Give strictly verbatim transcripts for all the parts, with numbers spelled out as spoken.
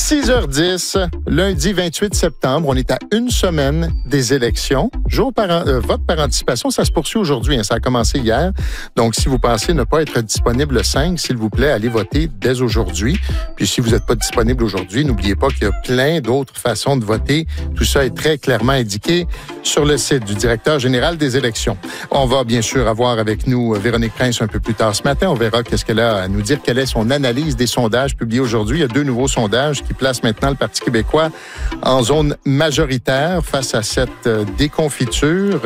six heures dix, lundi vingt-huit septembre. On est à une semaine des élections. Jour par, euh, vote par anticipation, ça se poursuit aujourd'hui. Hein, ça a commencé hier. Donc, si vous pensez ne pas être disponible le cinq, s'il vous plaît, allez voter dès aujourd'hui. Puis, si vous n'êtes pas disponible aujourd'hui, n'oubliez pas qu'il y a plein d'autres façons de voter. Tout ça est très clairement indiqué sur le site du directeur général des élections. On va bien sûr avoir avec nous Véronique Prince un peu plus tard ce matin. On verra qu'est-ce qu'elle a à nous dire, quelle est son analyse des sondages publiés aujourd'hui. Il y a deux nouveaux sondages qui placent maintenant le Parti québécois en zone majoritaire face à cette euh, déconfiture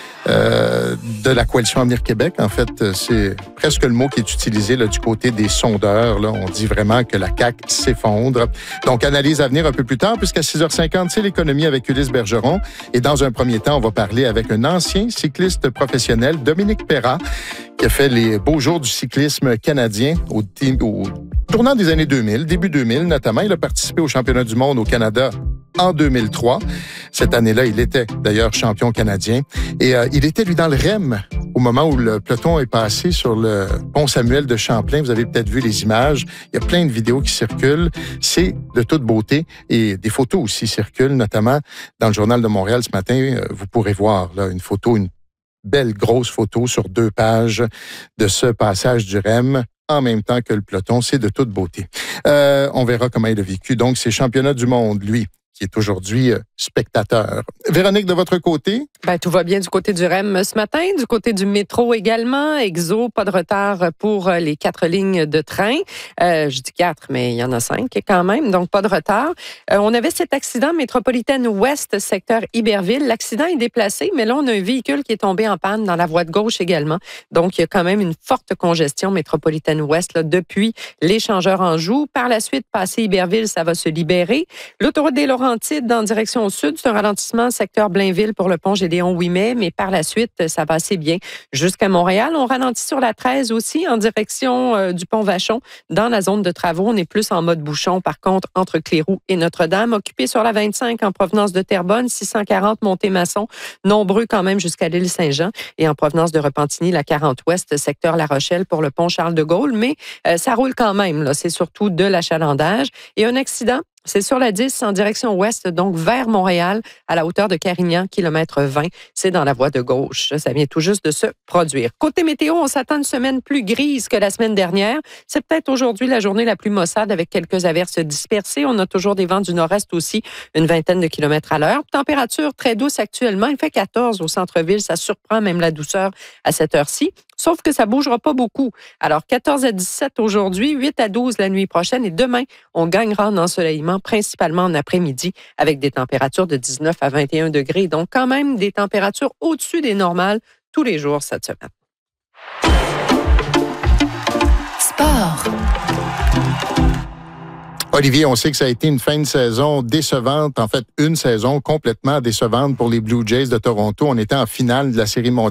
euh, de la coalition Avenir Québec. En fait, c'est presque le mot qui est utilisé là, du côté des sondeurs. Là. On dit vraiment que la C A Q s'effondre. Donc, analyse à venir un peu plus tard, puisqu'à six heures cinquante, c'est l'économie avec Ulysse Bergeron. Et dans un premier temps, on va parler avec un ancien cycliste professionnel, Dominique Perra, qui a fait les beaux jours du cyclisme canadien au, au tournant des années deux mille, début deux mille notamment. Il a participé au championnat du monde au Canada en deux mille trois. Cette année-là, il était d'ailleurs champion canadien. Et euh, il était, lui, dans le R E M au moment où le peloton est passé sur le pont Samuel de Champlain. Vous avez peut-être vu les images. Il y a plein de vidéos qui circulent. C'est de toute beauté. Et des photos aussi circulent, notamment dans le Journal de Montréal ce matin. Euh, vous pourrez voir là, une photo, une belle grosse photo sur deux pages de ce passage du R E M en même temps que le peloton. C'est de toute beauté. Euh, on verra comment il a vécu. Donc, ces championnats du monde, lui, qui est aujourd'hui euh, spectateur. Véronique, de votre côté? Ben, tout va bien du côté du R E M ce matin, du côté du métro également. Exo, pas de retard pour les quatre lignes de train. Euh, je dis quatre, mais il y en a cinq quand même, donc pas de retard. Euh, on avait cet accident métropolitaine ouest, secteur Iberville. L'accident est déplacé, mais là, on a un véhicule qui est tombé en panne dans la voie de gauche également. Donc, il y a quand même une forte congestion métropolitaine ouest là, depuis l'échangeur Anjou. Par la suite, passé Iberville, ça va se libérer. L'autoroute des Laurentides en direction au sud, c'est un ralentissement secteur Blainville pour le pont Gédéon-huit mai, mais par la suite, ça va assez bien jusqu'à Montréal. On ralentit sur la treize aussi en direction euh, du pont Vachon. Dans la zone de travaux, on est plus en mode bouchon. Par contre, entre Cléroux et Notre-Dame, occupé sur la vingt-cinq en provenance de Terrebonne, six cent quarante Montée-Masson, nombreux quand même jusqu'à l'île Saint-Jean, et en provenance de Repentigny, la quarante ouest, secteur La Rochelle pour le pont Charles-de-Gaulle, mais euh, ça roule quand même. Là, c'est surtout de l'achalandage. Et un accident, c'est sur la dix en direction ouest, donc vers Montréal, à la hauteur de Carignan, kilomètre vingt. C'est dans la voie de gauche. Ça vient tout juste de se produire. Côté météo, on s'attend à une semaine plus grise que la semaine dernière. C'est peut-être aujourd'hui la journée la plus maussade avec quelques averses dispersées. On a toujours des vents du nord-est aussi, une vingtaine de kilomètres à l'heure. Température très douce actuellement. Il fait quatorze au centre-ville. Ça surprend même la douceur à cette heure-ci. Sauf que ça bougera pas beaucoup. Alors, quatorze à dix-sept aujourd'hui, huit à douze la nuit prochaine et demain, on gagnera en ensoleillement, principalement en après-midi, avec des températures de dix-neuf à vingt et un degrés. Donc, quand même, des températures au-dessus des normales tous les jours cette semaine. Sport. Olivier, on sait que ça a été une fin de saison décevante, en fait, une saison complètement décevante pour les Blue Jays de Toronto. On était en finale de la Série mondiale.